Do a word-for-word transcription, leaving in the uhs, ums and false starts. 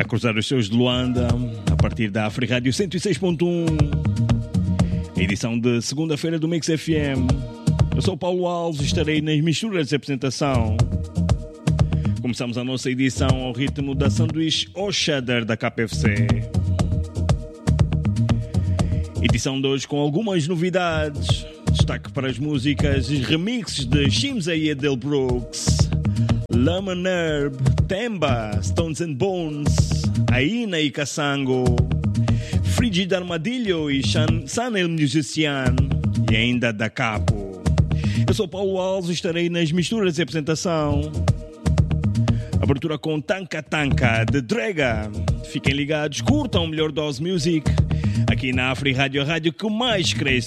cruzar os seus de Luanda, a partir da Afri Rádio cento e seis ponto um, edição de segunda-feira do Mix F M. Eu sou o Paulo Alves e estarei nas misturas de apresentação. Começamos a nossa edição ao ritmo da sanduíche ao cheddar da K P F C. Edição de hoje com algumas novidades. Destaque para as músicas e remixes de Shimza e Adele Brooks, Lemon Herb, Temba, Stones and Bones, Aina e Kassango, Frigid Armadillo e Sanel Musician e ainda Da Capo. Eu sou Paulo Alves e estarei nas misturas de apresentação. Abertura com Tanka Tanka de Drega. Fiquem ligados, curtam o melhor Dose Music aqui na Afri Rádio, a rádio que mais cresce.